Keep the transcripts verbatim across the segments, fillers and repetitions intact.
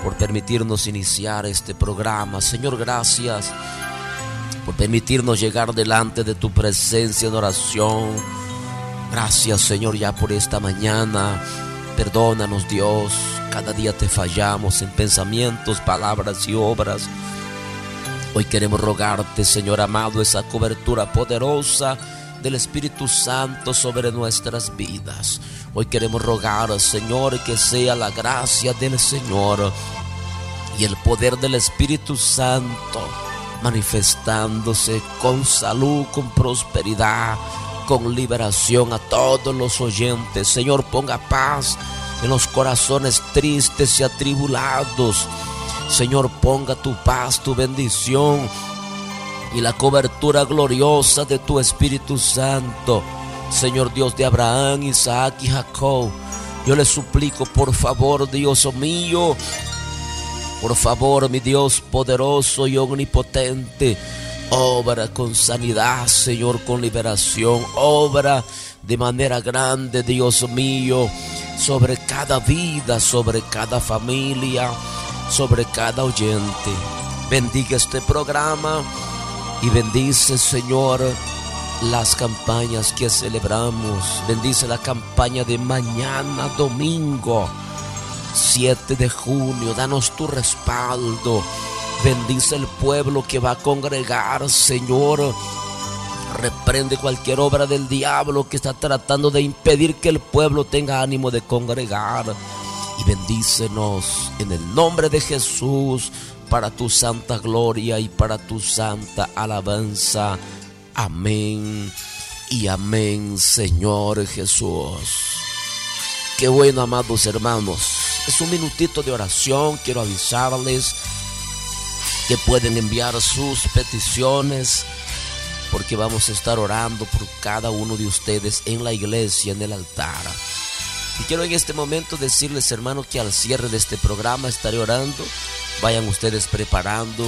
por permitirnos iniciar este programa. Señor, gracias por permitirnos llegar delante de tu presencia en oración. Gracias, Señor, ya por esta mañana. Perdónanos, Dios, cada día te fallamos en pensamientos, palabras y obras. Hoy queremos rogarte, Señor amado, esa cobertura poderosa del Espíritu Santo sobre nuestras vidas. Hoy queremos rogar, Señor, que sea la gracia del Señor y el poder del Espíritu Santo manifestándose con salud, con prosperidad, con liberación a todos los oyentes. Señor, ponga paz en los corazones tristes y atribulados. Señor, ponga tu paz, tu bendición y la cobertura gloriosa de tu Espíritu Santo. Señor Dios de Abraham, Isaac y Jacob, yo le suplico, por favor, Dios mío, por favor, mi Dios poderoso y omnipotente, obra con sanidad, Señor, con liberación. Obra de manera grande, Dios mío, sobre cada vida, sobre cada familia, sobre cada oyente. Bendiga este programa y bendice, Señor, las campañas que celebramos. Bendice la campaña de mañana domingo siete de junio. Danos tu respaldo. Bendice el pueblo que va a congregar, Señor. Reprende cualquier obra del diablo que está tratando de impedir que el pueblo tenga ánimo de congregar. Y bendícenos en el nombre de Jesús, para tu santa gloria y para tu santa alabanza. Amén y amén, Señor Jesús. Qué bueno, amados hermanos. Es un minutito de oración. Quiero avisarles que pueden enviar sus peticiones, porque vamos a estar orando por cada uno de ustedes en la iglesia, en el altar. Y quiero en este momento decirles, hermanos, que al cierre de este programa estaré orando. Vayan ustedes preparando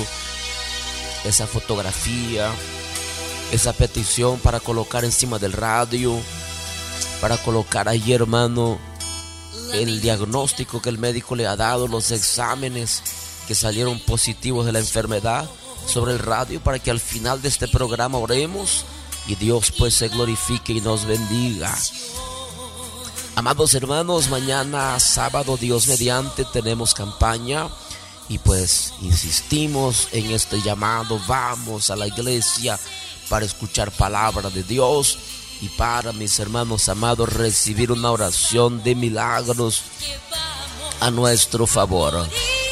esa fotografía, esa petición para colocar encima del radio, para colocar ahí, hermano, el diagnóstico que el médico le ha dado, los exámenes que salieron positivos de la enfermedad sobre el radio, para que al final de este programa oremos y Dios pues se glorifique y nos bendiga. Amados hermanos, mañana sábado, Dios mediante, tenemos campaña y pues insistimos en este llamado. Vamos a la iglesia para escuchar palabra de Dios y para, mis hermanos amados, recibir una oración de milagros a nuestro favor.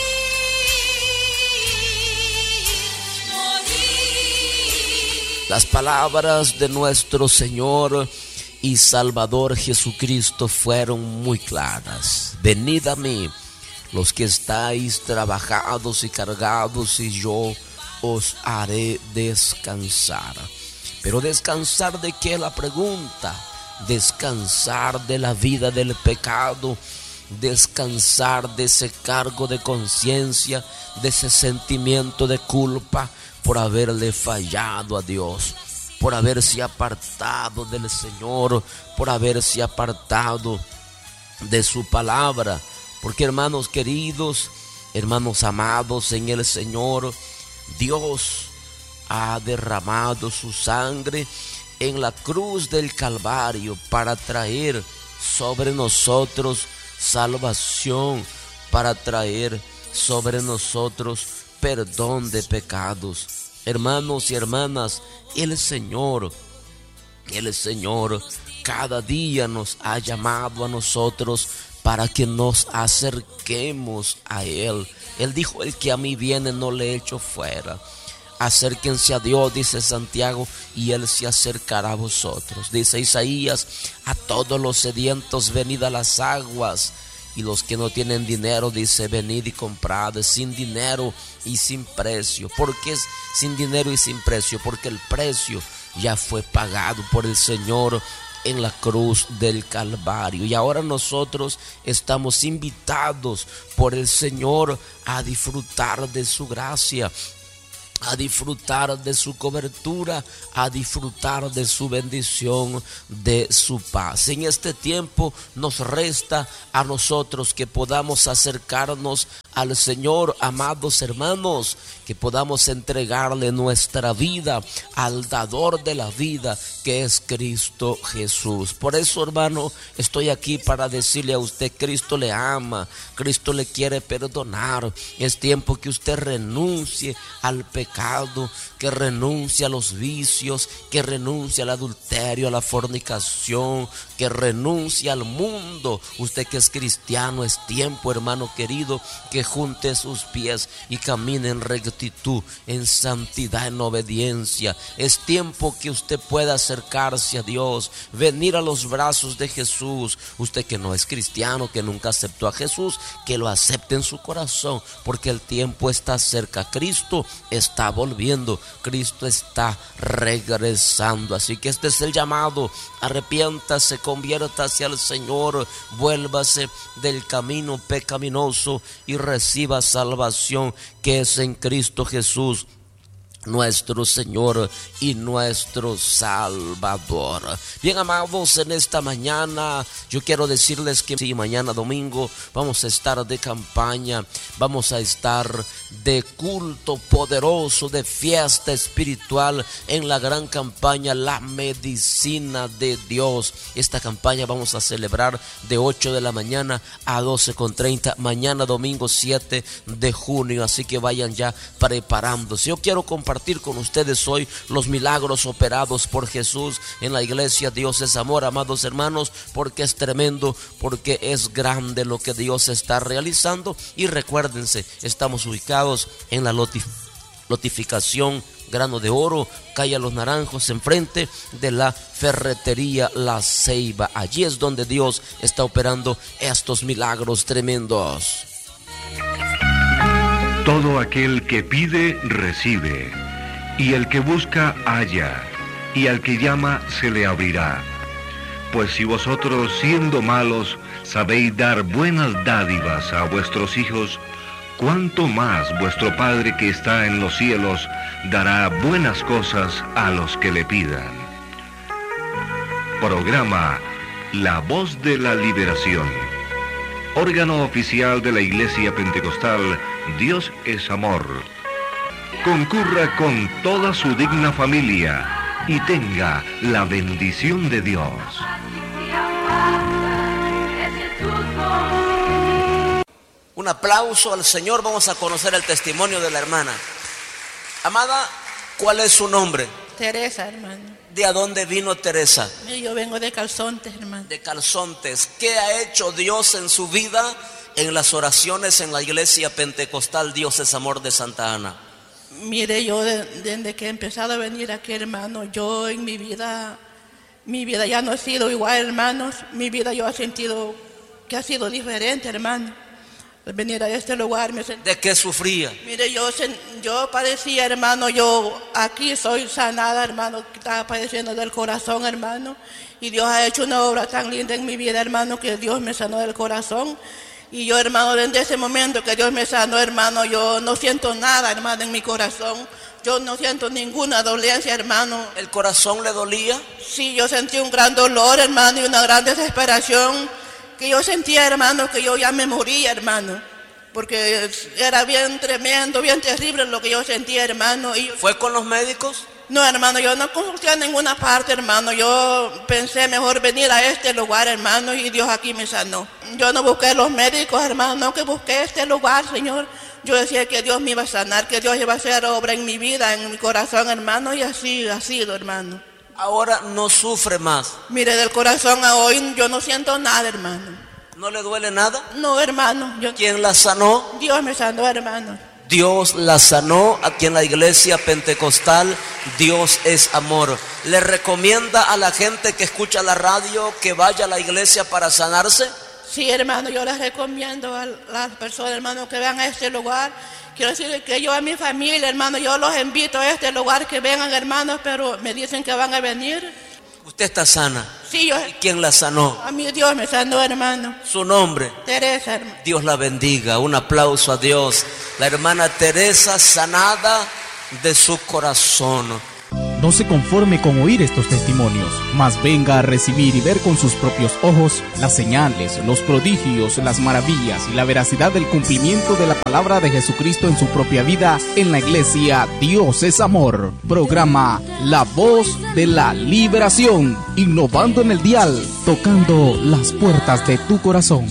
Las palabras de nuestro Señor y Salvador Jesucristo fueron muy claras. Venid a mí, los que estáis trabajados y cargados, y yo os haré descansar. Pero ¿descansar de qué? La pregunta. Descansar de la vida del pecado, descansar de ese cargo de conciencia, de ese sentimiento de culpa por haberle fallado a Dios, por haberse apartado del Señor, por haberse apartado de su palabra. Porque, hermanos queridos, hermanos amados en el Señor, Dios ha derramado su sangre en la cruz del Calvario para traer sobre nosotros salvación, para traer sobre nosotros perdón de pecados. Hermanos y hermanas, el Señor, el Señor cada día nos ha llamado a nosotros para que nos acerquemos a Él. Él dijo: el que a mí viene no le echo fuera. Acérquense a Dios, dice Santiago, y Él se acercará a vosotros. Dice Isaías: a todos los sedientos venid a las aguas. Y los que no tienen dinero, dice: venid y comprad. Sin dinero y sin precio. ¿Por qué es sin dinero y sin precio? Porque el precio ya fue pagado por el Señor en la cruz del Calvario. Y ahora nosotros estamos invitados por el Señor a disfrutar de su gracia, a disfrutar de su cobertura, a disfrutar de su bendición, de su paz. En este tiempo nos resta a nosotros que podamos acercarnos al Señor, amados hermanos, que podamos entregarle nuestra vida al dador de la vida, que es Cristo Jesús. Por eso, hermano, estoy aquí para decirle a usted: Cristo le ama, Cristo le quiere perdonar. Es tiempo que usted renuncie al pecado, que renuncie a los vicios, que renuncie al adulterio, a la fornicación, que renuncie al mundo. Usted que es cristiano, es tiempo, hermano querido, que junte sus pies y camine en rectitud, en santidad, en obediencia. Es tiempo que usted pueda acercarse a Dios, venir a los brazos de Jesús. Usted que no es cristiano, que nunca aceptó a Jesús, que lo acepte en su corazón, porque el tiempo está cerca. Cristo está volviendo, Cristo está regresando. Así que este es el llamado: arrepiéntase, convierta hacia el Señor, vuélvase del camino pecaminoso y reciba salvación, que es en Cristo Jesús, nuestro Señor y nuestro Salvador. Bien, amados, en esta mañana yo quiero decirles que sí, mañana domingo vamos a estar de campaña, vamos a estar de culto poderoso, de fiesta espiritual en la gran campaña La Medicina de Dios. Esta campaña vamos a celebrar de ocho de la mañana a doce con treinta, mañana domingo siete de junio, así que vayan ya preparándose. Yo quiero compartir compartir con ustedes hoy los milagros operados por Jesús en la iglesia Dios es Amor, amados hermanos, porque es tremendo, porque es grande lo que Dios está realizando. Y recuérdense, estamos ubicados en la lotif- lotificación Grano de Oro, calle Los Naranjos, enfrente de la ferretería La Ceiba. Allí es donde Dios está operando estos milagros tremendos. Todo aquel que pide, recibe, y el que busca, halla, y al que llama, se le abrirá. Pues si vosotros, siendo malos, sabéis dar buenas dádivas a vuestros hijos, cuánto más vuestro Padre que está en los cielos dará buenas cosas a los que le pidan. Programa La Voz de la Liberación, órgano oficial de la Iglesia Pentecostal Dios es Amor. Concurra con toda su digna familia y tenga la bendición de Dios. Un aplauso al Señor. Vamos a conocer el testimonio de la hermana. Amada, ¿cuál es su nombre? Teresa, hermano. ¿De a dónde vino Teresa? Yo vengo de Calzontes, hermano. De Calzontes. ¿Qué ha hecho Dios en su vida en las oraciones en la iglesia pentecostal Dios es Amor de Santa Ana? Mire, yo de, desde que he empezado a venir aquí, hermano, yo en mi vida, mi vida ya no ha sido igual, hermanos. Mi vida yo he sentido que ha sido diferente, hermano. Al venir a este lugar me sentí... ¿De qué sufría? Mire, yo, yo padecía, hermano, yo aquí soy sanada, hermano, estaba padeciendo del corazón, hermano. Y Dios ha hecho una obra tan linda en mi vida, hermano, que Dios me sanó del corazón. Y yo, hermano, desde ese momento que Dios me sanó, hermano, yo no siento nada, hermano, en mi corazón. Yo no siento ninguna dolencia, hermano. ¿El corazón le dolía? Sí, yo sentí un gran dolor, hermano, y una gran desesperación. Que yo sentía, hermano, que yo ya me moría, hermano. Porque era bien tremendo, bien terrible lo que yo sentía, hermano. Y yo... ¿Fue con los médicos? No, hermano, yo no consulté a ninguna parte, hermano. Yo pensé mejor venir a este lugar, hermano, y Dios aquí me sanó. Yo no busqué a los médicos, hermano, no que busqué este lugar, Señor. Yo decía que Dios me iba a sanar, que Dios iba a hacer obra en mi vida, en mi corazón, hermano, y así ha sido, hermano. Ahora no sufre más. Mire, del corazón a hoy yo no siento nada, hermano. ¿No le duele nada? No, hermano. Yo... ¿Quién la sanó? Dios me sanó, hermano. Dios la sanó aquí en la iglesia pentecostal Dios es Amor. ¿Le recomienda a la gente que escucha la radio que vaya a la iglesia para sanarse? Sí, hermano, yo les recomiendo a las personas, hermano, que vengan a este lugar. Quiero decir que yo a mi familia, hermano, yo los invito a este lugar que vengan, hermanos, pero me dicen que van a venir. ¿Usted está sana? Sí, yo. ¿Y quién la sanó? A mí Dios me sanó, hermano. ¿Su nombre? Teresa, hermano. Dios la bendiga, un aplauso a Dios. La hermana Teresa sanada de su corazón. No se conforme con oír estos testimonios, mas venga a recibir y ver con sus propios ojos las señales, los prodigios, las maravillas y la veracidad del cumplimiento de la palabra de Jesucristo en su propia vida en la iglesia Dios es Amor. Programa La Voz de la Liberación, innovando en el dial, tocando las puertas de tu corazón.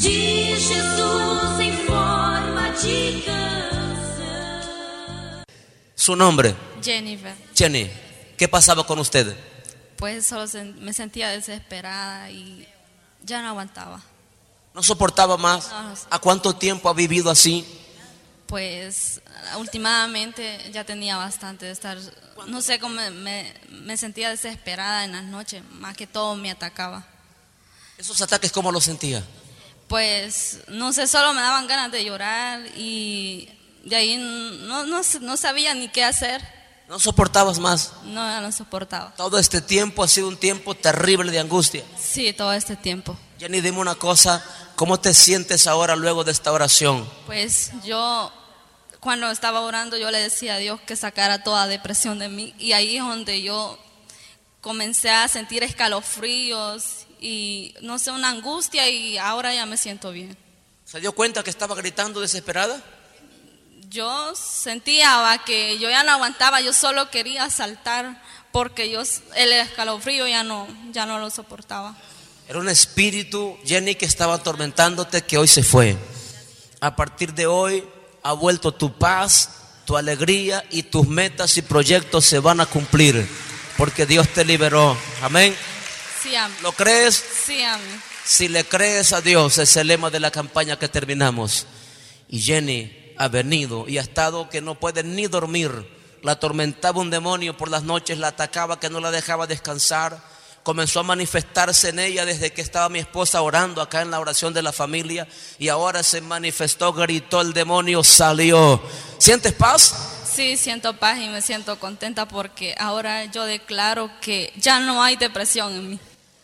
Su nombre. Jennifer. Jenny, ¿qué pasaba con usted? Pues solo se, me sentía desesperada y ya no aguantaba. ¿No soportaba más? No, no. ¿A cuánto tiempo ha vivido así? Pues últimamente ya tenía bastante de estar, no sé cómo me, me, me sentía desesperada en las noches, más que todo me atacaba. ¿Esos ataques cómo los sentía? Pues no sé, solo me daban ganas de llorar y de ahí no, no, no sabía ni qué hacer. ¿No soportabas más? No, ya no soportaba. Todo este tiempo ha sido un tiempo terrible de angustia. Sí, todo este tiempo. Jenny, dime una cosa, ¿cómo te sientes ahora luego de esta oración? Pues yo, cuando estaba orando, yo le decía a Dios que sacara toda depresión de mí, y ahí es donde yo comencé a sentir escalofríos y no sé, una angustia, y ahora ya me siento bien. ¿Se dio cuenta que estaba gritando desesperada? Yo sentía que yo ya no aguantaba, yo solo quería saltar porque yo el escalofrío ya no, ya no lo soportaba. Era un espíritu, Jenny, que estaba atormentándote, que hoy se fue. A partir de hoy ha vuelto tu paz, tu alegría, y tus metas y proyectos se van a cumplir porque Dios te liberó. Amén. Sí, amén. ¿Lo crees? Sí, amén. Si le crees a Dios, es el lema de la campaña que terminamos. Y Jenny ha venido y ha estado que no puede ni dormir. La atormentaba un demonio por las noches, la atacaba, que no la dejaba descansar. Comenzó a manifestarse en ella desde que estaba mi esposa orando acá en la oración de la familia, y ahora se manifestó, gritó, el demonio salió. ¿Sientes paz? Sí, siento paz y me siento contenta porque ahora yo declaro que ya no hay depresión en mí.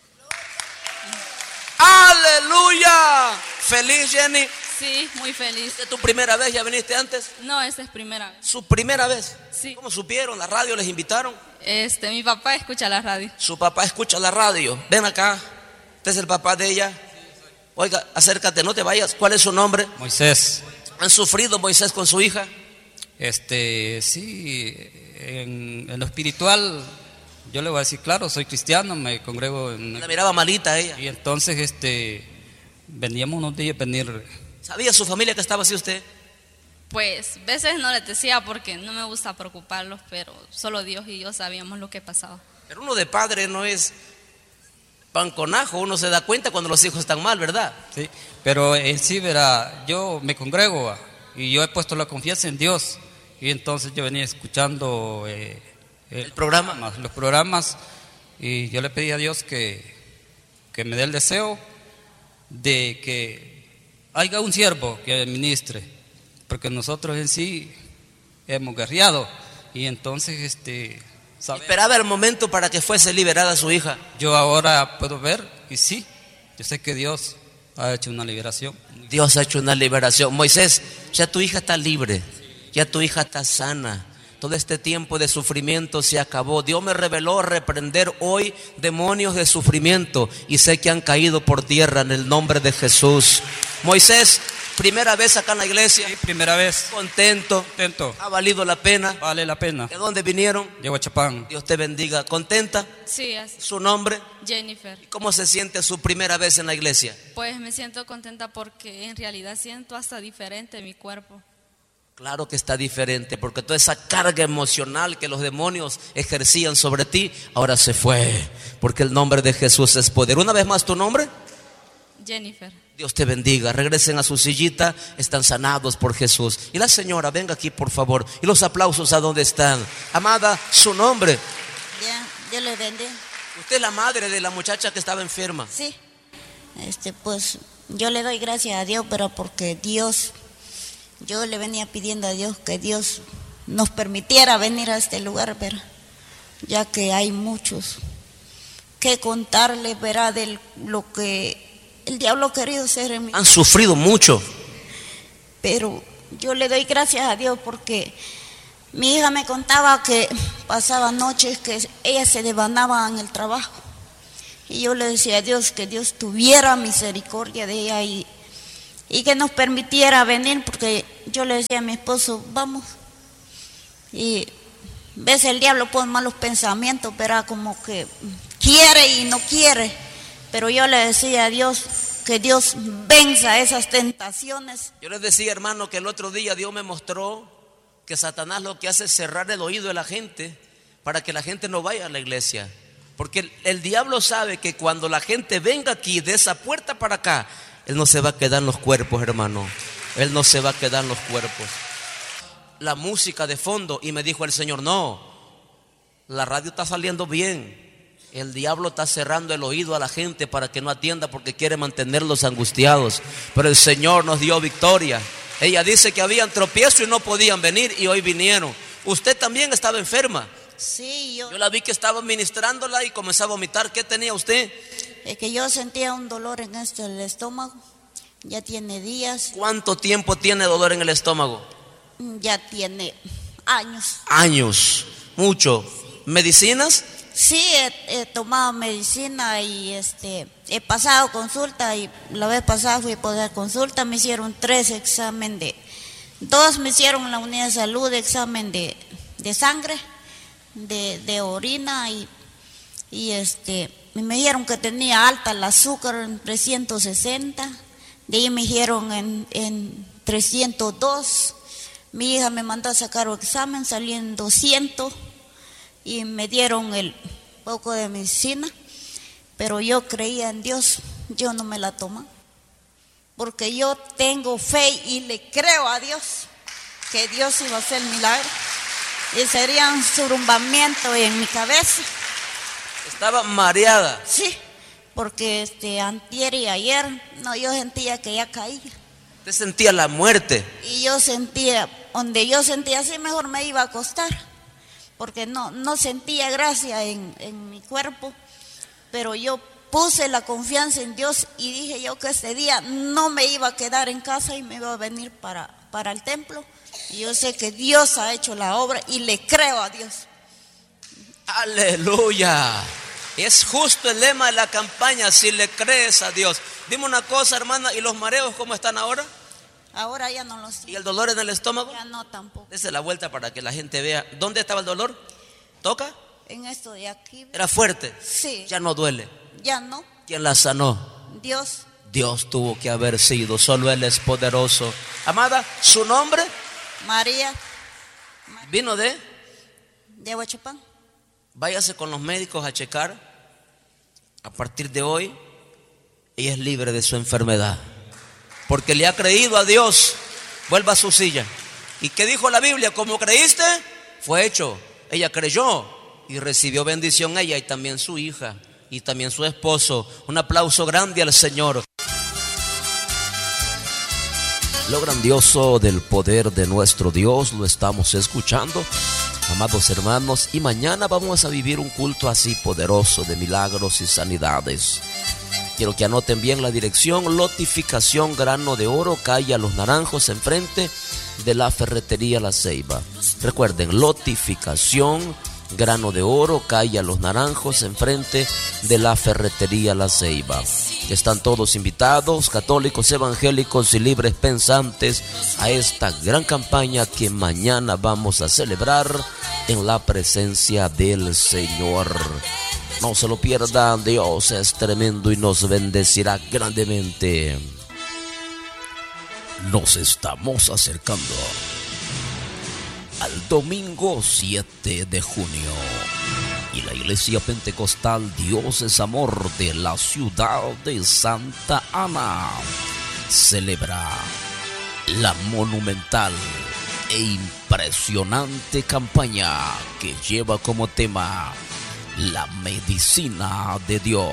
¡Aleluya! ¿Feliz, Jenny? Sí, muy feliz. ¿Es tu primera vez? ¿Ya viniste antes? No, esta es primera vez. ¿Su primera vez? Sí. ¿Cómo supieron? ¿La radio les invitaron? Este, mi papá escucha la radio. Su papá escucha la radio. Ven acá. ¿Usted es el papá de ella? Oiga, acércate, no te vayas. ¿Cuál es su nombre? Moisés. ¿Han sufrido, Moisés, con su hija? Este, sí, en, en lo espiritual, yo le voy a decir, claro, soy cristiano, me congrego en... La miraba malita ella. Y entonces, este, veníamos unos días a venir. ¿Sabía su familia que estaba así usted? Pues, veces no les decía porque no me gusta preocuparlos, pero solo Dios y yo sabíamos lo que pasaba. Pero uno de padre no es pan con ajo, uno se da cuenta cuando los hijos están mal, ¿verdad? Sí, pero en sí, verá, yo me congrego y yo he puesto la confianza en Dios, y entonces yo venía escuchando eh, el, el programa, programa, los programas, y yo le pedí a Dios que, que me dé el deseo de que haya un siervo que ministre, porque nosotros en sí hemos guerreado, y entonces este ¿sabe? Esperaba el momento para que fuese liberada su hija. Yo ahora puedo ver, y sí, yo sé que Dios ha hecho una liberación. Dios ha hecho una liberación. Moisés, ya tu hija está libre, ya tu hija está sana. Todo este tiempo de sufrimiento se acabó. Dios me reveló reprender hoy demonios de sufrimiento, y sé que han caído por tierra en el nombre de Jesús. Moisés, primera vez acá en la iglesia. Sí, primera vez. Contento. Contento. ¿Ha valido la pena? Vale la pena. ¿De dónde vinieron? De Huachapán. Dios te bendiga. ¿Contenta? Sí, así. ¿Su nombre? Jennifer. ¿Cómo se siente su primera vez en la iglesia? Pues me siento contenta porque en realidad siento hasta diferente mi cuerpo. Claro que está diferente, porque toda esa carga emocional que los demonios ejercían sobre ti, ahora se fue, porque el nombre de Jesús es poder. Una vez más, ¿tu nombre? Jennifer. Dios te bendiga. Regresen a su sillita, están sanados por Jesús. Y la señora, venga aquí por favor, y los aplausos a donde están. Amada, su nombre. Ya, Dios le bendiga. Usted es la madre de la muchacha que estaba enferma. Sí, este, pues yo le doy gracias a Dios, pero porque Dios, yo le venía pidiendo a Dios que Dios nos permitiera venir a este lugar, pero ya que hay muchos que contarle, verá, de lo que el diablo ha querido hacer en mí. Han sufrido mucho. Pero yo le doy gracias a Dios porque Mi hija me contaba que pasaba noches que ella se devanaba en el trabajo. Y yo le decía a Dios que Dios tuviera misericordia de ella y, y que nos permitiera venir, porque yo le decía a mi esposo, vamos. Y ves, el diablo pone malos pensamientos, pero como que quiere y no quiere. Pero yo le decía a Dios que Dios venza esas tentaciones. Yo les decía, hermano, que el otro día Dios me mostró que Satanás lo que hace es cerrar el oído de la gente para que la gente no vaya a la iglesia. Porque el, el diablo sabe que cuando la gente venga aquí de esa puerta para acá, él no se va a quedar en los cuerpos, hermano. Él no se va a quedar en los cuerpos. La música de fondo, y me dijo el Señor, no, la radio está saliendo bien. El diablo está cerrando el oído a la gente para que no atienda, porque quiere mantenerlos angustiados. Pero el Señor nos dio victoria. Ella dice que habían tropiezo y no podían venir, y hoy vinieron. Usted también estaba enferma. Sí, yo. Yo la vi que estaba ministrándola y comenzó a vomitar. ¿Qué tenía usted? Es que yo sentía un dolor en este el estómago. Ya tiene días. ¿Cuánto tiempo tiene dolor en el estómago? Ya tiene años. Años, mucho. ¿Medicinas? Sí, he, he tomado medicina y este he pasado consulta, y la vez pasada fui por la consulta, me hicieron tres exámenes de, dos me hicieron en la unidad de salud, examen de, de sangre, de, de orina y, y este me dijeron que tenía alta el azúcar en trescientos sesenta, de ahí me dijeron en, en trescientos dos, mi hija me mandó a sacar un examen, salí en doscientos. Y me dieron el poco de medicina, pero yo creía en Dios, yo no me la tomé, porque yo tengo fe y le creo a Dios que Dios iba a hacer milagro, y sería un surrumbamiento en mi cabeza. Estaba mareada. Sí, porque este antier y ayer, no, yo sentía que ya caía. Usted sentía la muerte. Y yo sentía, donde yo sentía así, mejor me iba a acostar, porque no, no sentía gracia en, en mi cuerpo, pero yo puse la confianza en Dios y dije yo que ese día no me iba a quedar en casa y me iba a venir para, para el templo. Y yo sé que Dios ha hecho la obra y le creo a Dios. Aleluya. Es justo el lema de la campaña, si le crees a Dios. Dime una cosa, hermana, ¿y los mareos cómo están ahora? Ahora ya no lo sé. ¿Y el dolor en el estómago? Ya no, tampoco. Dese la vuelta para que la gente vea. ¿Dónde estaba el dolor? ¿Toca? En esto de aquí. ¿Era fuerte? Sí. Ya no duele. Ya no. ¿Quién la sanó? Dios. Dios tuvo que haber sido. Solo Él es poderoso. Amada, ¿su nombre? María. ¿Vino de? De Huachapán. Váyase con los médicos a checar. A partir de hoy, ella es libre de su enfermedad, porque le ha creído a Dios. Vuelva a su silla. ¿Y qué dijo la Biblia? Como creíste, fue hecho. Ella creyó y recibió bendición, ella y también su hija y también su esposo. Un aplauso grande al Señor. Lo grandioso del poder de nuestro Dios lo estamos escuchando, amados hermanos, y mañana vamos a vivir un culto así poderoso de milagros y sanidades. Quiero que anoten bien la dirección: Lotificación Grano de Oro, calle a Los Naranjos, enfrente de la ferretería La Ceiba. Recuerden, Lotificación Grano de Oro, calle a Los Naranjos, enfrente de la ferretería La Ceiba. Están todos invitados, católicos, evangélicos y libres pensantes, a esta gran campaña que mañana vamos a celebrar en la presencia del Señor. No se lo pierdan, Dios es tremendo y nos bendecirá grandemente. Nos estamos acercando al domingo siete de junio y la Iglesia Pentecostal Dios es Amor de la ciudad de Santa Ana celebra la monumental e impresionante campaña que lleva como tema la medicina de Dios.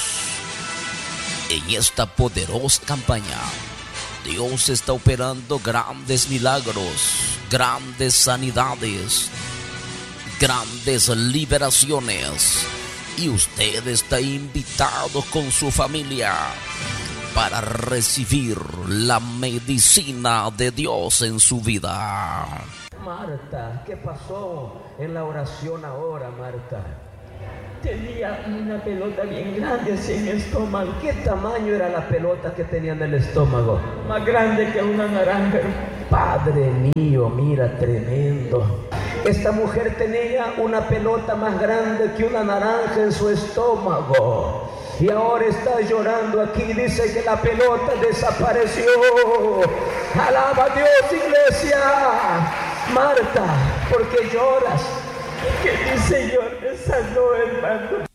En esta poderosa campaña, Dios está operando grandes milagros, grandes sanidades, grandes liberaciones, y usted está invitado con su familia para recibir la medicina de Dios en su vida. Marta, ¿qué pasó en la oración ahora, Marta? Tenía una pelota bien grande así en mi estómago. ¿Qué tamaño era la pelota que tenía en el estómago? Más grande que una naranja. Padre mío, mira, tremendo. Esta mujer tenía una pelota más grande que una naranja en su estómago. Y ahora está llorando aquí, dice que la pelota desapareció. Alaba a Dios, iglesia. Marta, ¿por qué lloras? Que mi Señor me sanó, hermano.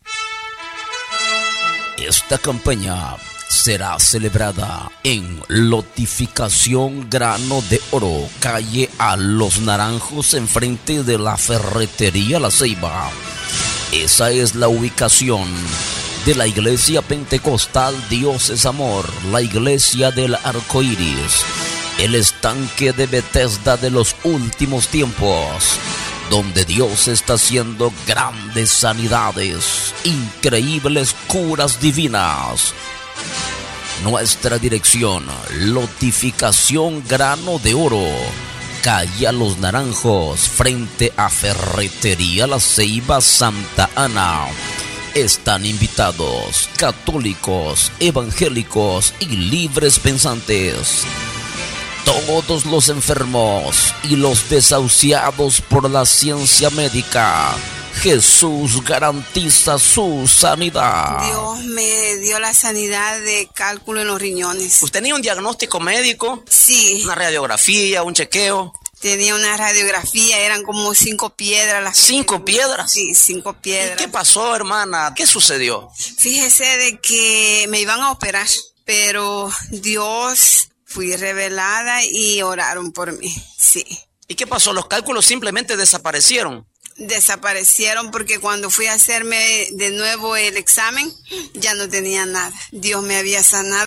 Esta campaña será celebrada en Lotificación Grano de Oro, calle A Los Naranjos, enfrente de la ferretería La Ceiba. Esa es la ubicación de la Iglesia Pentecostal Dios es Amor, la Iglesia del Arco Iris, el estanque de Bethesda de los últimos tiempos, donde Dios está haciendo grandes sanidades, increíbles curas divinas. Nuestra dirección: Lotificación Grano de Oro, calle A Los Naranjos, frente a Ferretería La Ceiba, Santa Ana. Están invitados católicos, evangélicos y libres pensantes. Todos los enfermos y los desahuciados por la ciencia médica. Jesús garantiza su sanidad. Dios me dio la sanidad de cálculo en los riñones. ¿Usted tenía un diagnóstico médico? Sí. ¿Una radiografía, un chequeo? Tenía una radiografía, eran como cinco piedras. Las ¿Cinco piedras? Sí, cinco piedras. ¿Y qué pasó, hermana? ¿Qué sucedió? Fíjese de que me iban a operar, pero Dios, fui revelada y oraron por mí, sí. ¿Y qué pasó? ¿Los cálculos simplemente desaparecieron? Desaparecieron porque cuando fui a hacerme de nuevo el examen, ya no tenía nada. Dios me había sanado.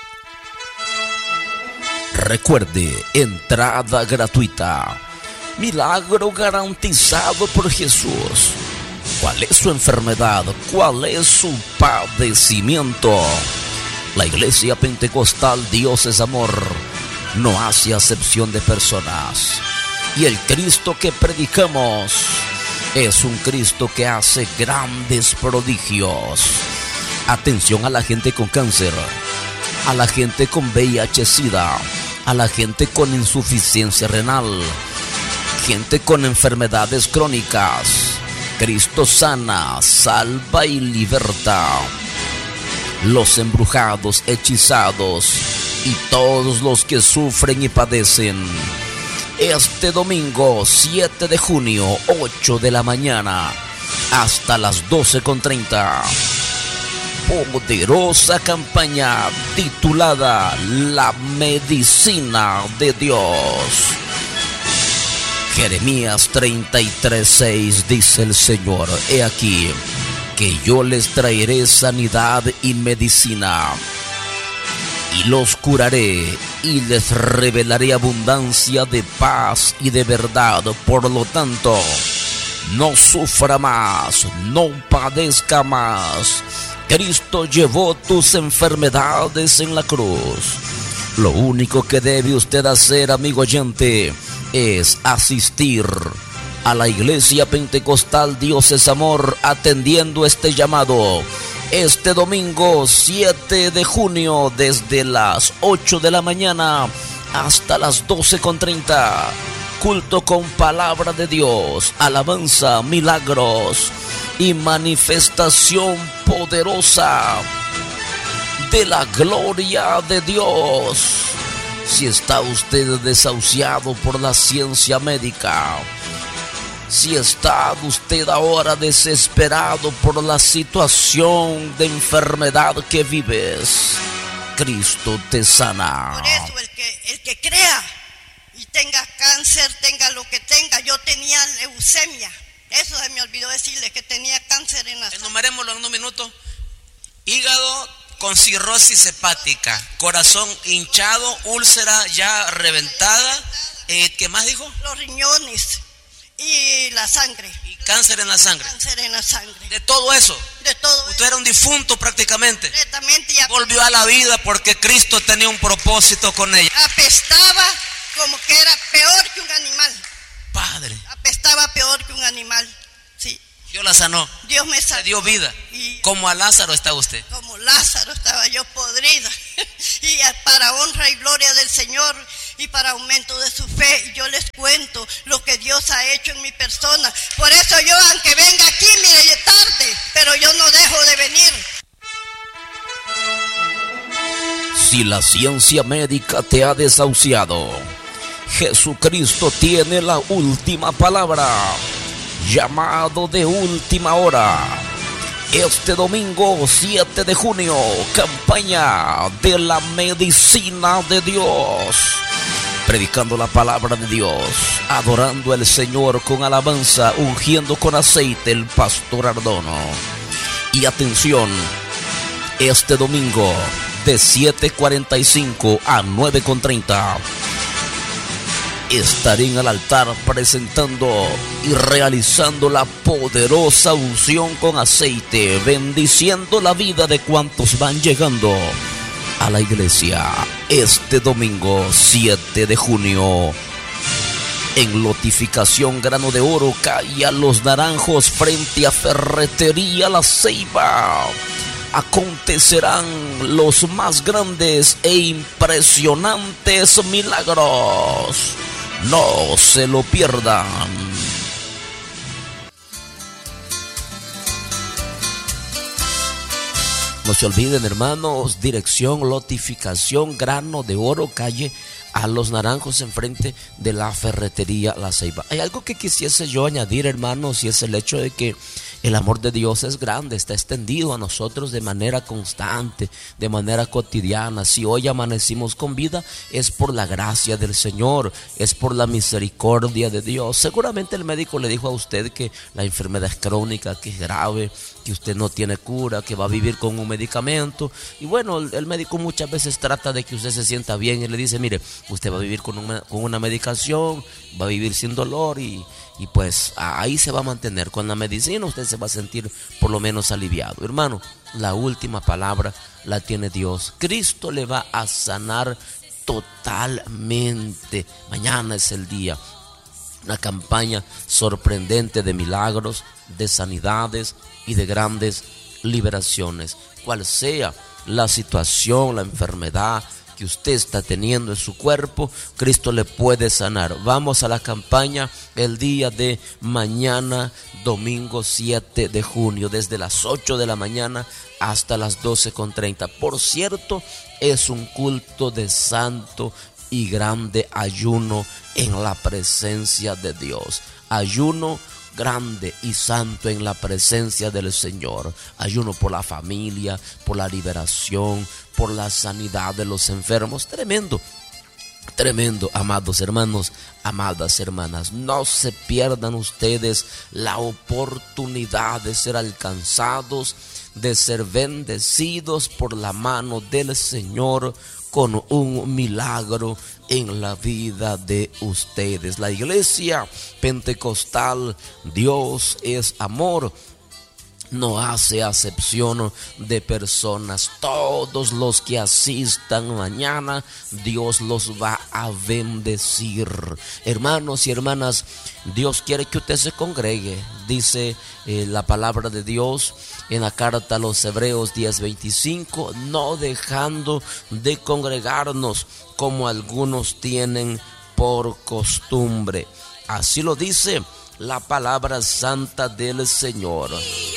Recuerde, entrada gratuita. Milagro garantizado por Jesús. ¿Cuál es su enfermedad? ¿Cuál es su padecimiento? La Iglesia Pentecostal Dios es Amor no hace acepción de personas. Y el Cristo que predicamos es un Cristo que hace grandes prodigios. Atención a la gente con cáncer, a la gente con V I H SIDA, a la gente con insuficiencia renal, gente con enfermedades crónicas. Cristo sana, salva y liberta. Los embrujados, hechizados y todos los que sufren y padecen. Este domingo siete de junio, ocho de la mañana hasta las doce con treinta. Poderosa campaña titulada La Medicina de Dios. Jeremías treinta y tres seis dice el Señor: he aquí que yo les traeré sanidad y medicina, y los curaré, y les revelaré abundancia de paz y de verdad. Por lo tanto, no sufra más, no padezca más. Cristo llevó tus enfermedades en la cruz. Lo único que debe usted hacer, amigo oyente, es asistir a la Iglesia Pentecostal Dios es Amor, atendiendo este llamado. Este domingo siete de junio, desde las ocho de la mañana hasta las doce con treinta. Culto con palabra de Dios, alabanza, milagros y manifestación poderosa de la gloria de Dios. Si está usted desahuciado por la ciencia médica, si está usted ahora desesperado por la situación de enfermedad que vives, Cristo te sana. Por eso el que, el que crea y tenga cáncer, tenga lo que tenga. Yo tenía leucemia. Eso se me olvidó decirle, que tenía cáncer en la sangre. Enumerémoslo en un minuto. Hígado con cirrosis hepática, corazón hinchado, úlcera ya reventada. Eh, ¿Qué más dijo? Los riñones y la sangre. Y cáncer en la sangre. Cáncer en la sangre. De todo eso. De todo Usted eso. era un difunto prácticamente. Completamente. Ya volvió a la vida porque Cristo tenía un propósito con ella. Apestaba como que era peor que un animal. peor que un animal. Sí. Dios la sanó. Dios me sanó. Le dio vida. Y como a Lázaro está usted. Como Lázaro estaba yo podrida. Y para honra y gloria del Señor y para aumento de su fe, yo les cuento lo que Dios ha hecho en mi persona. Por eso yo, aunque venga aquí, mire, tarde, pero yo no dejo de venir. Si la ciencia médica te ha desahuciado, Jesucristo tiene la última palabra. Llamado de última hora. Este domingo siete de junio, campaña de la medicina de Dios. Predicando la palabra de Dios, adorando al Señor con alabanza, ungiendo con aceite el pastor Ardono. Y atención, este domingo de siete cuarenta y cinco a nueve treinta estaré en el altar presentando y realizando la poderosa unción con aceite, bendiciendo la vida de cuantos van llegando a la iglesia este domingo siete de junio. En Lotificación Grano de Oro, calle a Los Naranjos, frente a Ferretería La Ceiba, acontecerán los más grandes e impresionantes milagros. No se lo pierdan. No se olviden, hermanos, dirección Lotificación Grano de Oro, calle a Los Naranjos, enfrente de la Ferretería La Ceiba. Hay algo que quisiese yo añadir, hermanos, y es el hecho de que el amor de Dios es grande, está extendido a nosotros de manera constante, de manera cotidiana. Si hoy amanecimos con vida, es por la gracia del Señor, es por la misericordia de Dios. Seguramente el médico le dijo a usted que la enfermedad es crónica, que es grave, que usted no tiene cura, que va a vivir con un medicamento. Y bueno, el, el médico muchas veces trata de que usted se sienta bien y le dice, mire, usted va a vivir con una, con una medicación, va a vivir sin dolor y... Y pues ahí se va a mantener. Con la medicina usted se va a sentir por lo menos aliviado. Hermano, la última palabra la tiene Dios. Cristo le va a sanar totalmente. Mañana es el día. Una campaña sorprendente de milagros, de sanidades y de grandes liberaciones. Cual sea la situación, la enfermedad que usted está teniendo en su cuerpo, Cristo le puede sanar. Vamos a la campaña el día de mañana, domingo siete de junio, desde las ocho de la mañana hasta las doce treinta. Por cierto, es un culto de santo y grande ayuno en la presencia de Dios. Ayuno grande y santo en la presencia del Señor. Ayuno por la familia, por la liberación, por la sanidad de los enfermos. Tremendo, tremendo, amados hermanos, amadas hermanas. No se pierdan ustedes la oportunidad de ser alcanzados, de ser bendecidos por la mano del Señor con un milagro en la vida de ustedes. La iglesia pentecostal, Dios es amor, no hace acepción de personas. Todos los que asistan mañana, Dios los va a bendecir. Hermanos y hermanas, Dios quiere que usted se congregue. Dice eh, la palabra de Dios en la carta a los Hebreos diez veinticinco, no dejando de congregarnos como algunos tienen por costumbre. Así lo dice la palabra santa del Señor.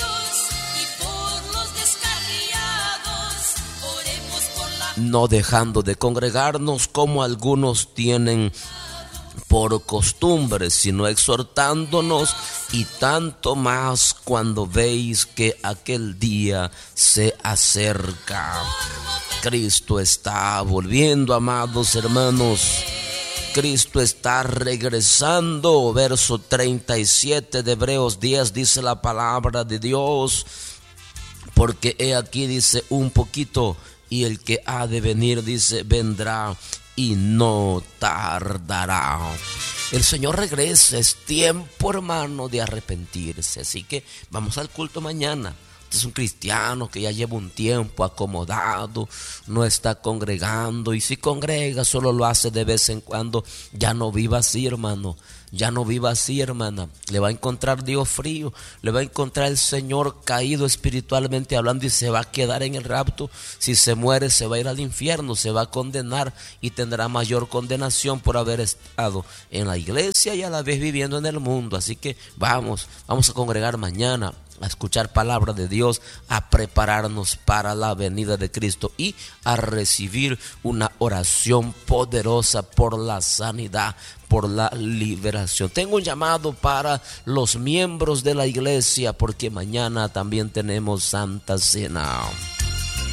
No dejando de congregarnos como algunos tienen por costumbre, sino exhortándonos, y tanto más cuando veis que aquel día se acerca. Cristo está volviendo, amados hermanos. Cristo está regresando. Verso treinta y siete de Hebreos diez dice la palabra de Dios, porque he aquí, dice, un poquito, y el que ha de venir, dice, vendrá y no tardará. El Señor regresa, es tiempo, hermano, de arrepentirse. Así que vamos al culto mañana. este es un cristiano que ya lleva un tiempo acomodado, no está congregando, y si congrega solo lo hace de vez en cuando. Ya no viva así, hermano. Ya no viva así, hermana. Le va a encontrar Dios frío, le va a encontrar el Señor caído espiritualmente hablando, y se va a quedar en el rapto. Si se muere, se va a ir al infierno, se va a condenar y tendrá mayor condenación por haber estado en la iglesia y a la vez viviendo en el mundo. Así que vamos, vamos a congregar mañana, a escuchar palabra de Dios, a prepararnos para la venida de Cristo y a recibir una oración poderosa por la sanidad, por la liberación. Tengo un llamado para los miembros de la iglesia, porque mañana también tenemos Santa Cena.